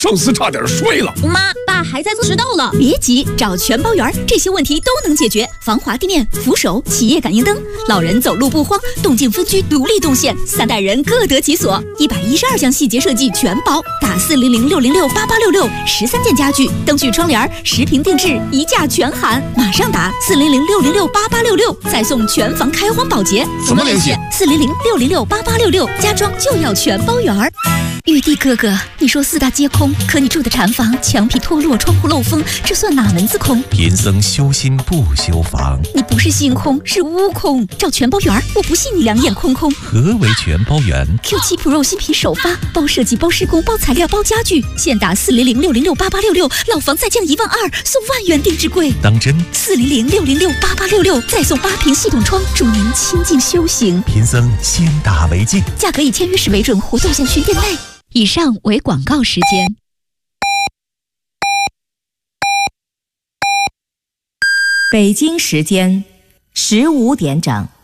郑思差点睡了。 妈，爸还在迟到了。 别急，找全包园，这些问题都能解决。防滑地面、扶手、企业感应灯，老人走路不慌，动静分区独立动线，3代人各得其所。112项细节设计全包，打400-606-8866，13件家具、灯具、窗帘，10平定制，1价全含。马上打400-606-8866，再送全房开荒保洁。 怎么联系 ？400-606-8866，家装就要全包园。玉帝哥哥，你说4大皆空，可你住的禅房墙皮脱落，窗户漏风，这算哪门子空？ 贫僧修心不修房。 你不是心空，是悟空。找全包园，我不信你两眼空空。 何为全包园 ？Q7 Pro 新品首发，包设计、包施工、包材料、包家具，现打400-606-8866，老房再降12000，送万元定制柜。 当真 ？400-606-8866，再送8平系统窗，助您清静修行。 贫僧先打为敬， 价格以签约时为准，活动限需店内。以上为广告时间。 北京时间15点整。